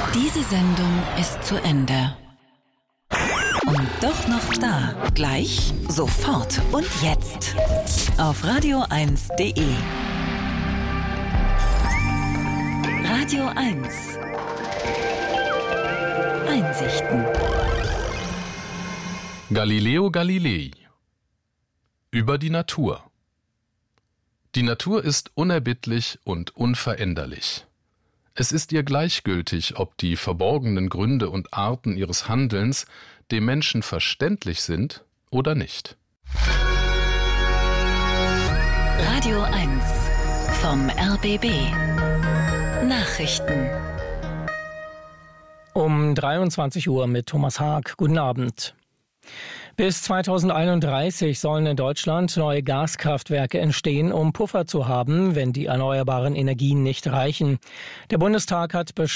Diese Sendung ist zu Ende. Und doch noch da. Gleich, sofort und jetzt. Auf radio1.de. Radio 1. Einsichten. Galileo Galilei. Über die Natur. Die Natur ist unerbittlich und unveränderlich. Es ist ihr gleichgültig, ob die verborgenen Gründe und Arten ihres Handelns dem Menschen verständlich sind oder nicht. Radio 1 vom RBB. Nachrichten. Um 23 Uhr mit Thomas Haag. Guten Abend. Bis 2031 sollen in Deutschland neue Gaskraftwerke entstehen, um Puffer zu haben, wenn die erneuerbaren Energien nicht reichen. Der Bundestag hat beschlossen,